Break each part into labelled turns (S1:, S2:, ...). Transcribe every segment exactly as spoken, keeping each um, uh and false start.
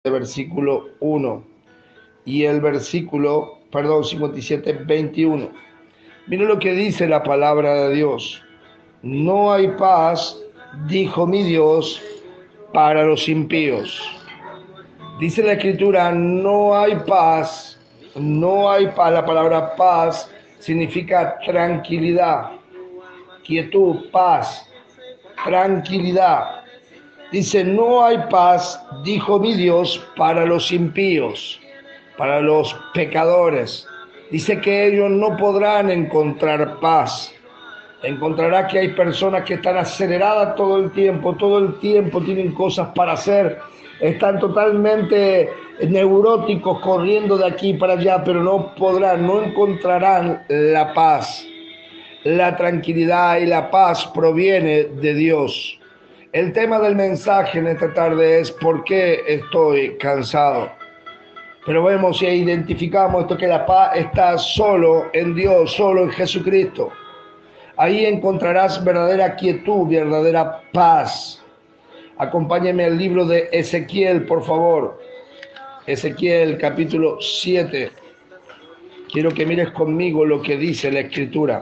S1: versículo uno y el versículo, perdón, cincuenta y siete, veintiuno. Mira lo que dice la palabra de Dios. No hay paz, dijo mi Dios, para los impíos. Dice la Escritura, no hay paz, no hay paz. La palabra paz significa tranquilidad, quietud, paz, tranquilidad. Dice, no hay paz, dijo mi Dios, para los impíos, para los pecadores. Dice que ellos no podrán encontrar paz. Encontrará que hay personas que están aceleradas todo el tiempo, todo el tiempo tienen cosas para hacer, están totalmente neuróticos corriendo de aquí para allá, pero no podrán, no encontrarán la paz. La tranquilidad y la paz proviene de Dios. El tema del mensaje en esta tarde es ¿por qué estoy cansado? Pero vemos y identificamos esto, que la paz está solo en Dios, solo en Jesucristo. Ahí encontrarás verdadera quietud, verdadera paz. Acompáñame al libro de Ezequiel, por favor. Ezequiel capítulo siete. Quiero que mires conmigo lo que dice la Escritura.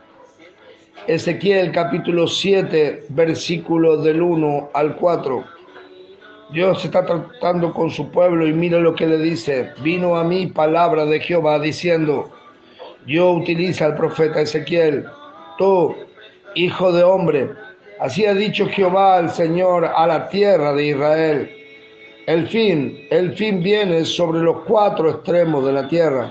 S1: Ezequiel capítulo siete, versículo del uno al cuatro. Dios está tratando con su pueblo y mira lo que le dice. Vino a mí palabra de Jehová diciendo, Dios utiliza al profeta Ezequiel. Tú, hijo de hombre, así ha dicho Jehová el Señor a la tierra de Israel. El fin, el fin viene sobre los cuatro extremos de la tierra.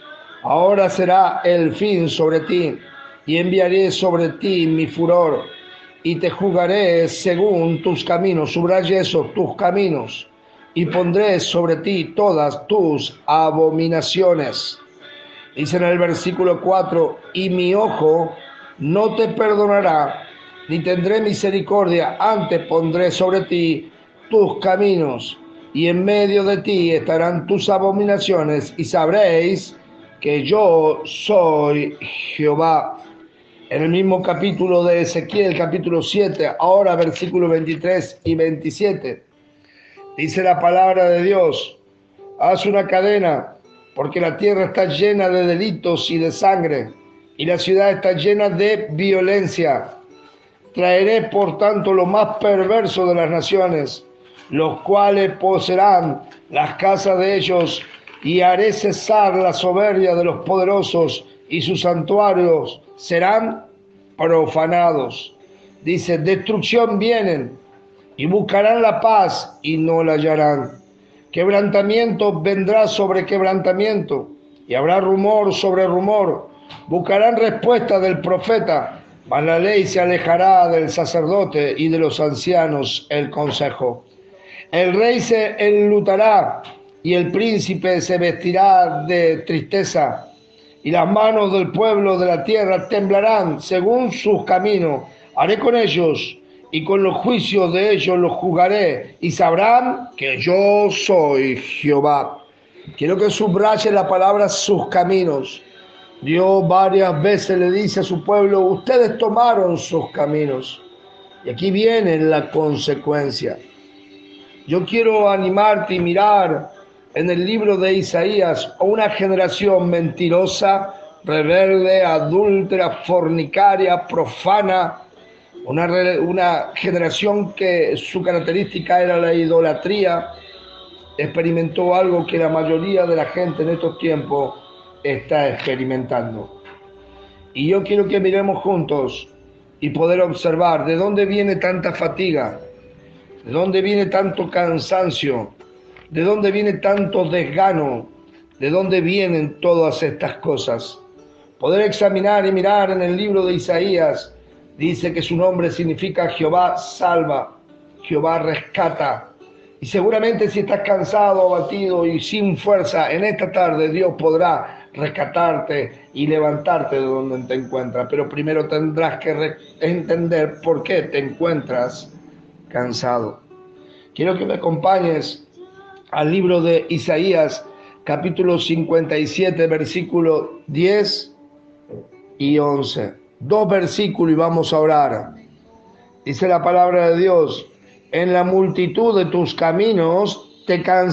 S1: Ahora será el fin sobre ti, y enviaré sobre ti mi furor, y te juzgaré según tus caminos, subraya eso, tus caminos, y pondré sobre ti todas tus abominaciones. Dice en el versículo cuatro, y mi ojo no te perdonará, ni tendré misericordia, antes pondré sobre ti tus caminos, y en medio de ti estarán tus abominaciones, y sabréis que yo soy Jehová. En el mismo capítulo de Ezequiel, capítulo siete, ahora versículos veintitrés y veintisiete, dice la palabra de Dios, haz una cadena, porque la tierra está llena de delitos y de sangre, y la ciudad está llena de violencia. Traeré por tanto lo más perverso de las naciones, los cuales poseerán las casas de ellos, y haré cesar la soberbia de los poderosos, y sus santuarios serán profanados. Dice, destrucción vienen, y buscarán la paz, y no la hallarán. Quebrantamiento vendrá sobre quebrantamiento, y habrá rumor sobre rumor. Buscarán respuesta del profeta, mas la ley se alejará del sacerdote y de los ancianos el consejo. El rey se enlutará y el príncipe se vestirá de tristeza, y las manos del pueblo de la tierra temblarán según sus caminos. Haré con ellos y con los juicios de ellos los juzgaré, y sabrán que yo soy Jehová. Quiero que subraye la palabra sus caminos. Dios varias veces le dice a su pueblo, ustedes tomaron sus caminos. Y aquí viene la consecuencia. Yo quiero animarte y mirar en el libro de Isaías a una generación mentirosa, rebelde, adúltera, fornicaria, profana, una, una generación que su característica era la idolatría. Experimentó algo que la mayoría de la gente en estos tiempos está experimentando. Y yo quiero que miremos juntos y poder observar de dónde viene tanta fatiga, de dónde viene tanto cansancio, de dónde viene tanto desgano, de dónde vienen todas estas cosas. Poder examinar y mirar en el libro de Isaías, dice que su nombre significa Jehová salva, Jehová rescata. Y seguramente si estás cansado, abatido y sin fuerza, en esta tarde Dios podrá rescatarte y levantarte de donde te encuentras. Pero primero tendrás que entender por qué te encuentras cansado. Quiero que me acompañes al libro de Isaías, capítulo cincuenta y siete, versículos diez y once. Dos versículos y vamos a orar. Dice la palabra de Dios, en la multitud de tus caminos te cansarás